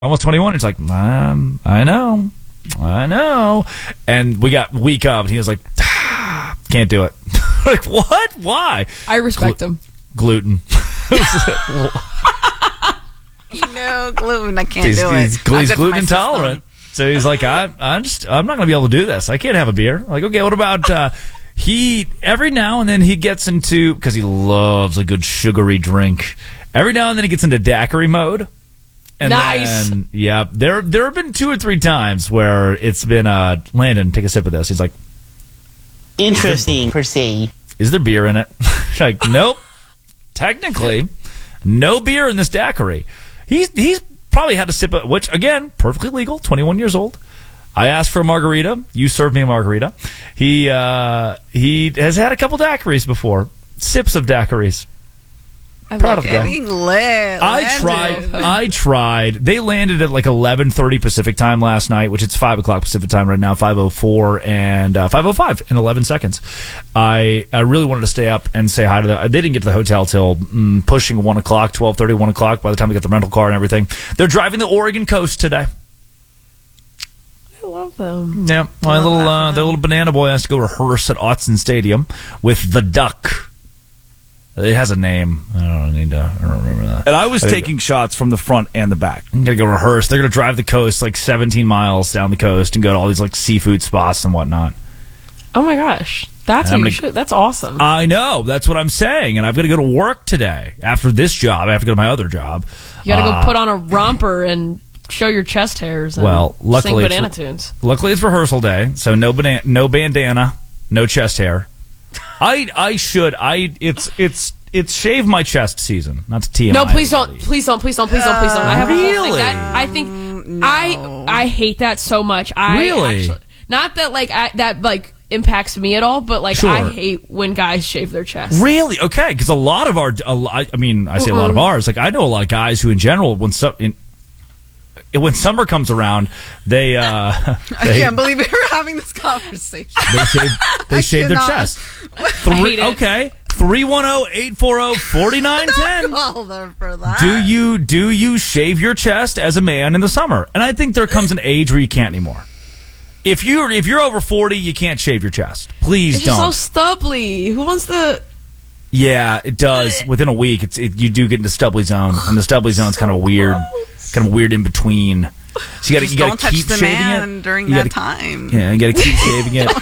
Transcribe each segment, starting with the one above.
almost 21. He's like, I know. And we got week of, and he was like, can't do it. Like, what? Why? I respect him. Gluten. Gluten. I can't do it. He's gluten intolerant. So he's like, I'm not going to be able to do this. I can't have a beer. Like, okay, what about, he, every now and then he gets into, because he loves a good sugary drink, every now and then he gets into daiquiri mode. And nice. Then, yeah, there have been 2 or 3 times where it's been, Landon, take a sip of this. He's like, interesting per se. Is there beer in it? Like, nope. Technically, no beer in this daiquiri. He's probably had a sip of, which, again, perfectly legal, 21 years old. I asked for a margarita. You served me a margarita. He has had a couple daiquiris before. Sips of daiquiris. I'm proud of them. getting lit. I tried. They landed at like 11:30 Pacific time last night, which it's 5 o'clock Pacific time right now, 5:04 and 5:05 in 11 seconds. I really wanted to stay up and say hi to them. They didn't get to the hotel till pushing 1 o'clock, 12:30, 1 o'clock by the time we got the rental car and everything. They're driving the Oregon coast today. I love them. Yeah, the little banana boy has to go rehearse at Autzen Stadium with the Duck. It has a name. I don't remember that. And I was taking shots from the front and the back. I'm going to go rehearse. They're going to drive the coast like 17 miles down the coast and go to all these like seafood spots and whatnot. Oh my gosh. That's awesome. I know. That's what I'm saying. And I've got to go to work today. After this job, I have to go to my other job. You got to go put on a romper and show your chest hairs and sing banana tunes. Luckily, it's rehearsal day, so no bandana, no chest hair. It's shave my chest season. Not to TMI. No, please don't. I have really? I think I hate that so much. Really? Not that that impacts me at all, but Sure. I hate when guys shave their chest. Really? Okay, because a lot of our, I say a lot of ours. Like I know a lot of guys who, in general, when summer comes around, they I can't believe we're having this conversation. They shave their chest. I hate it. Okay. 310-840-4910. Call them for that. Do you shave your chest as a man in the summer? And I think there comes an age where you can't anymore. If you're over 40, you can't shave your chest. Please It's don't. just so stubbly. Who wants to? Yeah, it does. Within a week, you do get into stubbly zone, and the stubbly zone's kind of weird in between. So you got to keep shaving it during that time. Yeah, you got to keep shaving it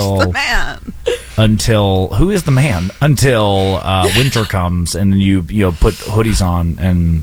until who is the man? Until winter comes and you put hoodies on and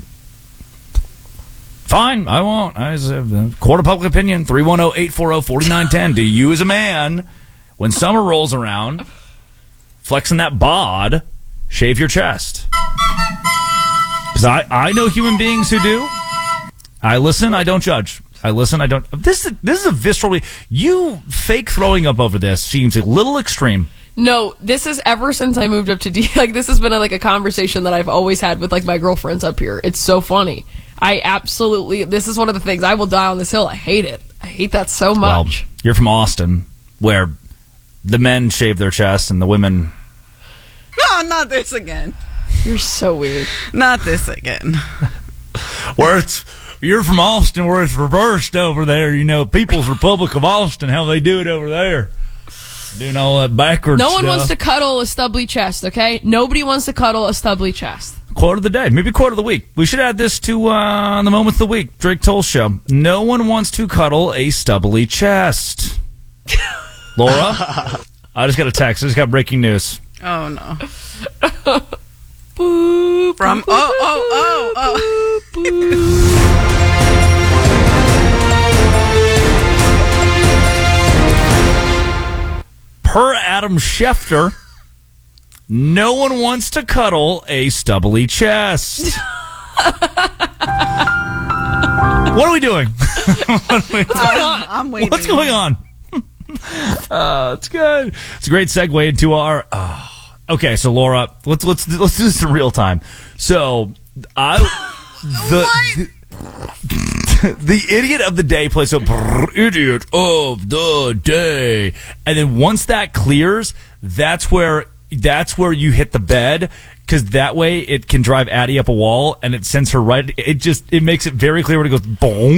fine, I won't. Court of public opinion 310-840-4910. Do you as a man, when summer rolls around, flexing that bod, shave your chest? Because I know human beings who do. I listen, I don't judge. I listen, I don't. This is a visceral. You fake throwing up over this seems a little extreme. No, this is ever since I moved up to D. This has been a conversation that I've always had with my girlfriends up here. It's so funny. This is one of the things I will die on this hill. I hate it. I hate that so much. Well, you're from Austin, where the men shave their chest and the women. No, not this again. You're so weird. Not this again. You're from Austin, where it's reversed over there. People's Republic of Austin, how they do it over there. Doing all that backwards No one stuff. wants to cuddle a stubbly chest, okay? Nobody wants to cuddle a stubbly chest. Quote of the day, maybe quote of the week. We should add this to the Moments of the Week. Drake Toll Show. No one wants to cuddle a stubbly chest. Laura, I just got a text. I just got breaking news. Oh no. Boop, From Per Adam Schefter, no one wants to cuddle a stubbly chest. What are we doing? I'm waiting. What's going on? It's good. It's a great segue into our. Okay, so Laura, let's do this in real time. So the idiot of the day plays idiot of the day, and then once that clears, that's where that's where you hit the bed, because that way it can drive Addie up a wall and it sends her right. It makes it very clear when it goes boom.